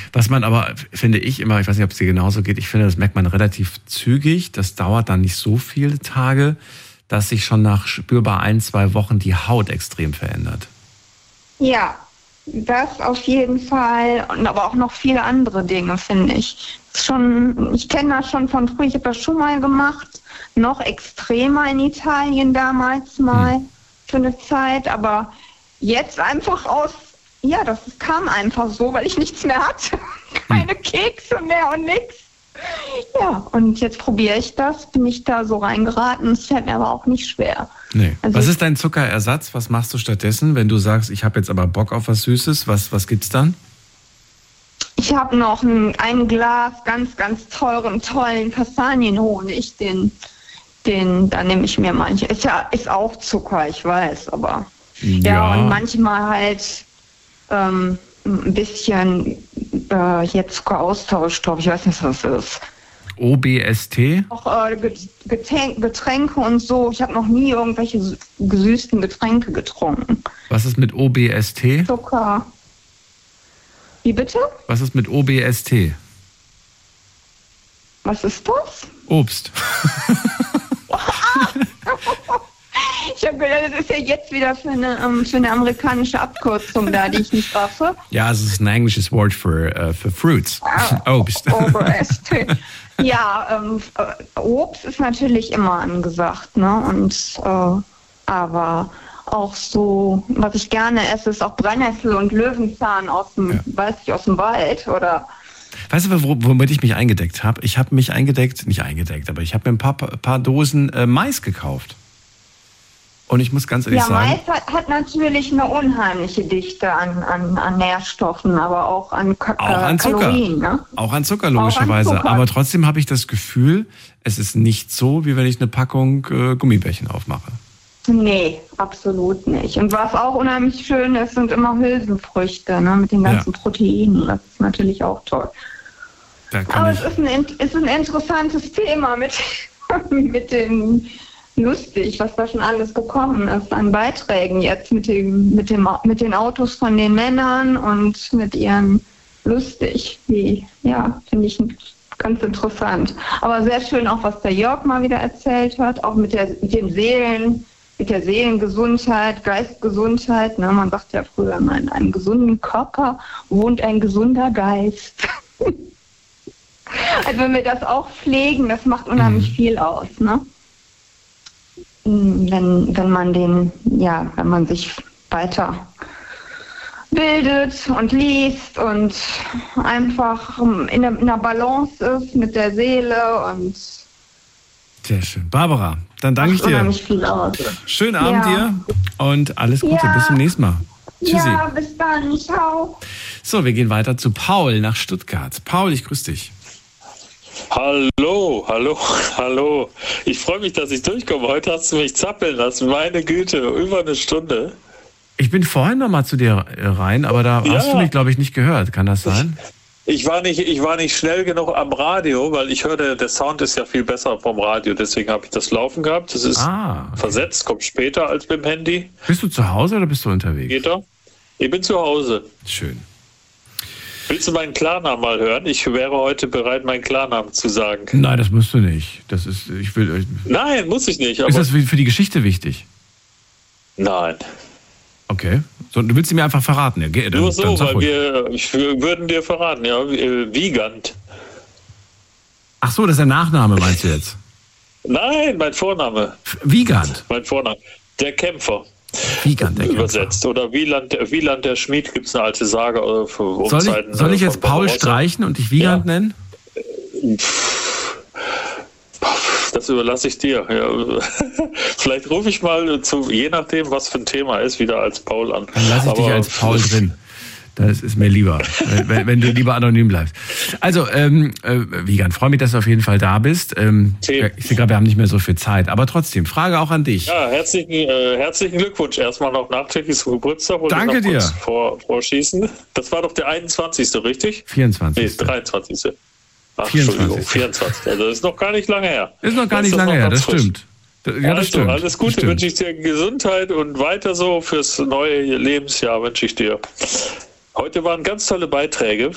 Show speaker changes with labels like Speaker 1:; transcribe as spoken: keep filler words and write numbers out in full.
Speaker 1: Was man aber, finde ich immer, ich weiß nicht, ob es dir genauso geht, ich finde, das merkt man relativ zügig, das dauert dann nicht so viele Tage, dass sich schon nach spürbar ein, zwei Wochen die Haut extrem verändert.
Speaker 2: Ja, das auf jeden Fall, und aber auch noch viele andere Dinge, finde ich. Schon, ich kenne das schon von früh, ich habe das schon mal gemacht, noch extremer in Italien damals mal hm. für eine Zeit, aber jetzt einfach aus, ja, das kam einfach so, weil ich nichts mehr hatte, keine hm. Kekse mehr und nichts. Ja, und jetzt probiere ich das, bin ich da so reingeraten, es fällt mir aber auch nicht schwer.
Speaker 1: Nee.
Speaker 2: Also
Speaker 1: was ist dein Zuckerersatz? Was machst du stattdessen, wenn du sagst, ich habe jetzt aber Bock auf was Süßes? Was, was gibt's dann?
Speaker 2: Ich habe noch ein, ein Glas ganz, ganz teuren, tollen Kastanienhonig, den, den, da nehme ich mir manche. Ist ja, ist auch Zucker, ich weiß, aber ja,
Speaker 1: ja
Speaker 2: und manchmal halt ähm, ein bisschen äh, hier Zuckeraustauschstoff, ich weiß nicht, was das ist.
Speaker 1: O B S T?
Speaker 2: Auch äh, Getränke und so. Ich habe noch nie irgendwelche gesüßten Getränke getrunken.
Speaker 1: Was ist mit O B S T?
Speaker 2: Zucker. Wie bitte?
Speaker 1: Was ist mit O B S T?
Speaker 2: Was ist das?
Speaker 1: Obst.
Speaker 2: Ich habe gedacht, das ist ja jetzt wieder für eine, um, für eine amerikanische Abkürzung da, die ich nicht raffe.
Speaker 1: Ja, es ist ein englisches Wort für, uh, für Fruits.
Speaker 2: Ah,
Speaker 1: Obst.
Speaker 2: O B S T. Ja, ähm, Obst ist natürlich immer angesagt, ne? Und äh, aber auch so, was ich gerne esse, ist auch Brennnessel und Löwenzahn aus dem, ja. weiß ich, aus dem Wald oder.
Speaker 1: Weißt du, womit ich mich eingedeckt habe? Ich habe mich eingedeckt, nicht eingedeckt, aber ich habe mir ein paar, paar Dosen äh, Mais gekauft. Und ich muss ganz ehrlich
Speaker 2: ja,
Speaker 1: sagen...
Speaker 2: Ja, Mais hat, hat natürlich eine unheimliche Dichte an, an, an Nährstoffen, aber auch an, Ka-
Speaker 1: auch an Zucker.
Speaker 2: Kalorien. Ne?
Speaker 1: Auch an Zucker, logischerweise.
Speaker 2: Auch an Zucker.
Speaker 1: Aber trotzdem habe ich das Gefühl, es ist nicht so, wie wenn ich eine Packung äh, Gummibärchen aufmache.
Speaker 2: Nee, absolut nicht. Und was auch unheimlich schön ist, sind immer Hülsenfrüchte, ne, mit den ganzen ja. Proteinen. Das ist natürlich auch toll. Aber es ist ein, ist ein interessantes Thema mit, mit den... lustig, was da schon alles gekommen ist an Beiträgen jetzt mit dem, mit dem, mit den Autos von den Männern und mit ihren lustig, wie, ja, finde ich ganz interessant. Aber sehr schön auch, was der Jörg mal wieder erzählt hat, auch mit der, mit den Seelen, mit der Seelengesundheit, Geistgesundheit, ne, man sagt ja früher immer, in einem gesunden Körper wohnt ein gesunder Geist. Also wenn wir das auch pflegen, das macht unheimlich viel aus, ne? Wenn, wenn man den, ja, wenn man sich weiter bildet und liest und einfach in einer Balance ist mit der Seele und
Speaker 1: sehr schön. Barbara, dann danke ich dir.
Speaker 2: Viel aus.
Speaker 1: Schönen Abend
Speaker 2: ja.
Speaker 1: dir und alles Gute.
Speaker 2: Ja.
Speaker 1: Bis zum nächsten Mal. Tschüssi.
Speaker 2: Ja, bis dann. Ciao.
Speaker 1: So, wir gehen weiter zu Paul nach Stuttgart. Paul, ich grüße dich.
Speaker 3: Hallo, hallo, hallo. Ich freue mich, dass ich durchkomme. Heute hast du mich zappeln lassen. Meine Güte, über eine Stunde.
Speaker 1: Ich bin vorhin noch mal zu dir rein, aber da ja. hast du mich, glaube ich, nicht gehört. Kann das sein?
Speaker 3: Ich, ich, war nicht, ich war nicht schnell genug am Radio, weil ich hörte, der Sound ist ja viel besser vom Radio. Deswegen habe ich das laufen gehabt. Das ist ah, okay. versetzt, kommt später als beim Handy.
Speaker 1: Bist du zu Hause oder bist du unterwegs?
Speaker 3: Geht er? Ich bin zu Hause.
Speaker 1: Schön.
Speaker 3: Willst du meinen Klarnamen mal hören? Ich wäre heute bereit, meinen Klarnamen zu sagen.
Speaker 1: Nein, das musst du nicht. Das ist, ich will.
Speaker 3: Nein, muss ich nicht. Aber
Speaker 1: ist das für die Geschichte wichtig?
Speaker 3: Nein.
Speaker 1: Okay. So, du willst sie mir einfach verraten. Ja, dann,
Speaker 3: Nur so,
Speaker 1: dann
Speaker 3: weil wir, ich würden dir verraten, ja, Wiegand.
Speaker 1: Ach so, das ist der Nachname, meinst du jetzt?
Speaker 3: Nein, mein Vorname.
Speaker 1: Wiegand?
Speaker 3: Mein Vorname. Der Kämpfer.
Speaker 1: Wiegand, der
Speaker 3: übersetzt.
Speaker 1: Kämpfer.
Speaker 3: Oder Wieland, Wieland der Schmied, gibt es eine alte Sage. Oder für um
Speaker 1: soll, ich,
Speaker 3: Zeiten,
Speaker 1: soll ich jetzt Paul Barbarossa streichen und dich Wiegand ja. nennen?
Speaker 3: Das überlasse ich dir. Ja. Vielleicht rufe ich mal, zu, je nachdem, was für ein Thema ist, wieder als Paul an.
Speaker 1: Dann lasse ich Aber dich als Paul drin. Das ist mir lieber, wenn, wenn du lieber anonym bleibst. Also, ähm, äh, Wiegand, freue mich, dass du auf jeden Fall da bist. Ähm, ich sehe gerade, wir haben nicht mehr so viel Zeit, aber trotzdem, Frage auch an dich.
Speaker 3: Ja, herzlichen, äh, herzlichen Glückwunsch erstmal noch nachträglich zum Geburtstag.
Speaker 1: Danke dir.
Speaker 3: Vor, vorschießen. Das war doch der einundzwanzigste, richtig?
Speaker 1: vierundzwanzigste.
Speaker 3: Nee, dreiundzwanzigste. Ach,
Speaker 1: vierundzwanzigste.
Speaker 3: Entschuldigung, vierundzwanzigste. Also das ist noch gar nicht lange her.
Speaker 1: Ist noch gar nicht lange her, das stimmt. Ja, das
Speaker 3: also,
Speaker 1: stimmt.
Speaker 3: Alles Gute
Speaker 1: stimmt.
Speaker 3: wünsche ich dir, Gesundheit und weiter so fürs neue Lebensjahr wünsche ich dir. Heute waren ganz tolle Beiträge.